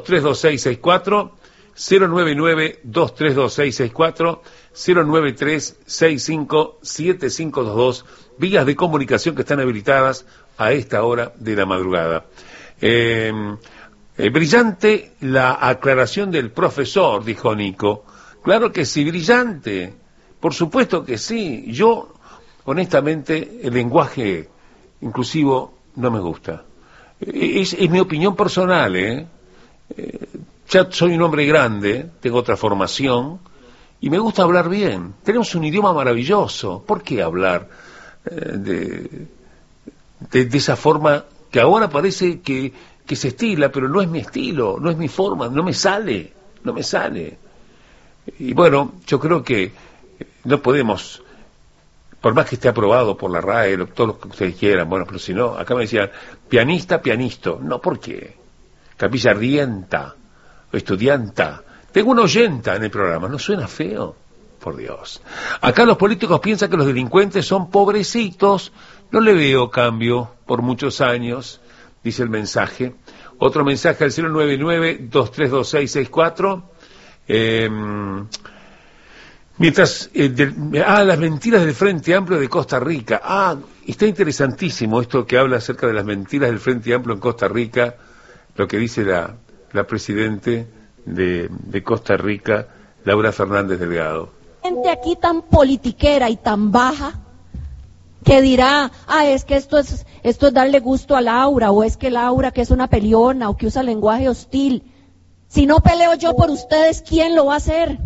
099-232664, 099-232664, 093-657522, vías de comunicación que están habilitadas a esta hora de la madrugada. Brillante la aclaración del profesor, dijo Nico. Claro que sí, brillante, por supuesto que sí. Yo, honestamente, el lenguaje inclusivo no me gusta. Es mi opinión personal, Ya soy un hombre grande, tengo otra formación, y me gusta hablar bien. Tenemos un idioma maravilloso. ¿Por qué hablar de esa forma que ahora parece que se estila, pero no es mi estilo, no es mi forma, no me sale. Y bueno, yo creo que no podemos, por más que esté aprobado por la RAE, todo lo que ustedes quieran, bueno, pero si no, acá me decían, pianista, pianisto. No, ¿por qué? Capilla ardienta, estudianta. Tengo una oyenta en el programa, ¿no suena feo? Por Dios. Acá los políticos piensan que los delincuentes son pobrecitos. No le veo cambio por muchos años, dice el mensaje. Otro mensaje al 099-232664. Mientras, las mentiras del Frente Amplio de Costa Rica. Está interesantísimo esto que habla acerca de las mentiras del Frente Amplio en Costa Rica, lo que dice la presidente de Costa Rica, Laura Fernández Delgado. Gente aquí tan politiquera y tan baja que dirá, es que esto es darle gusto a Laura, o es que Laura que es una peleona, o que usa lenguaje hostil. Si no peleo yo por ustedes, ¿quién lo va a hacer?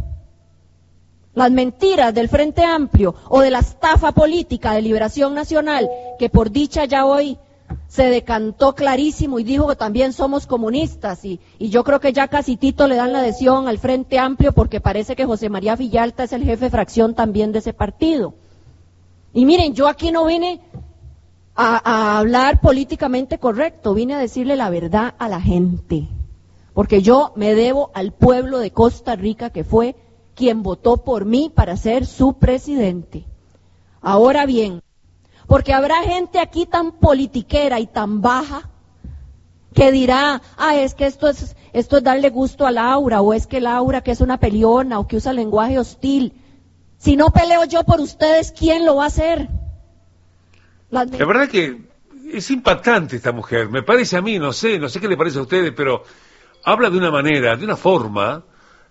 Las mentiras del Frente Amplio o de la estafa política de Liberación Nacional, que por dicha ya hoy se decantó clarísimo y dijo que también somos comunistas, y yo creo que ya casi Tito le dan la adhesión al Frente Amplio porque parece que José María Villalta es el jefe de fracción también de ese partido. Y miren, yo aquí no vine a hablar políticamente correcto, vine a decirle la verdad a la gente, porque yo me debo al pueblo de Costa Rica que fue quien votó por mí para ser su presidente. Ahora bien, porque habrá gente aquí tan politiquera y tan baja que dirá, es que esto es darle gusto a Laura, o es que Laura que es una peleona, o que usa lenguaje hostil. Si no peleo yo por ustedes, ¿quién lo va a hacer? La verdad que es impactante esta mujer, me parece a mí, no sé qué le parece a ustedes, pero habla de una manera, de una forma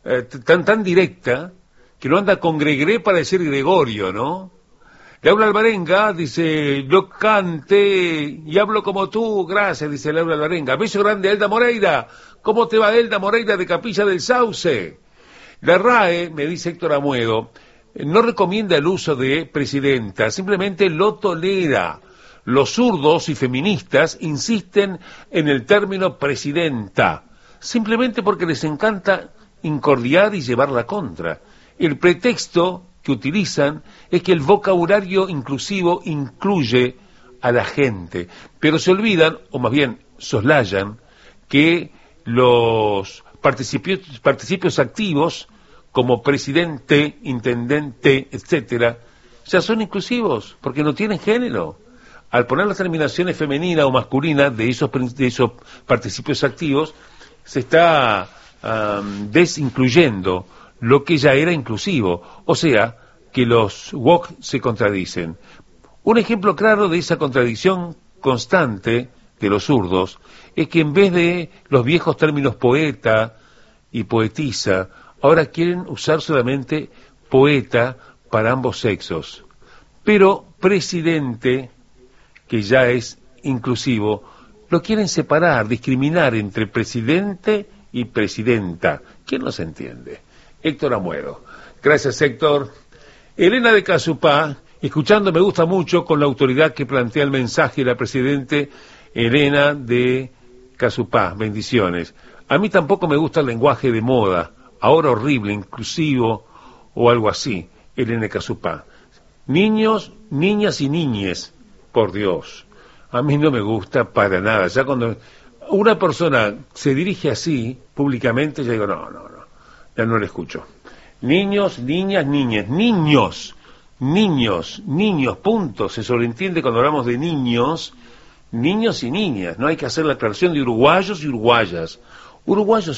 tan directa, que no anda con Gregre para decir Gregorio, ¿no? Laura Alvarenga dice, yo cante y hablo como tú, gracias, dice Laura Alvarenga. Beso grande a Elda Moreira. ¿Cómo te va Elda Moreira de Capilla del Sauce? La RAE, me dice Héctor Amuedo, no recomienda el uso de presidenta, simplemente lo tolera. Los zurdos y feministas insisten en el término presidenta, simplemente porque les encanta incordiar y llevar la contra. El pretexto que utilizan es que el vocabulario inclusivo incluye a la gente, pero se olvidan, o más bien soslayan, que los participios activos, como presidente, intendente, etcétera, ya son inclusivos, porque no tienen género. Al poner las terminaciones femenina o masculina de esos participios activos, se está desincluyendo lo que ya era inclusivo, o sea, que los woke se contradicen. Un ejemplo claro de esa contradicción constante de los zurdos es que en vez de los viejos términos poeta y poetisa, ahora quieren usar solamente poeta para ambos sexos. Pero presidente, que ya es inclusivo, lo quieren separar, discriminar entre presidente y presidenta. ¿Quién nos entiende? Héctor Amuedo. Gracias, Héctor. Elena de Casupá, escuchando, me gusta mucho con la autoridad que plantea el mensaje la presidente Elena de Casupá. Bendiciones. A mí tampoco me gusta el lenguaje de moda, ahora horrible, inclusivo o algo así. Elena de Casupá. Niños, niñas y niñes, por Dios. A mí no me gusta para nada. Ya cuando una persona se dirige así públicamente, yo digo, no, ya no le escucho. Niños, niñas, niñes, niños, punto. Se sobreentiende cuando hablamos de niños y niñas. No hay que hacer la aclaración de uruguayos y uruguayas. Uruguayos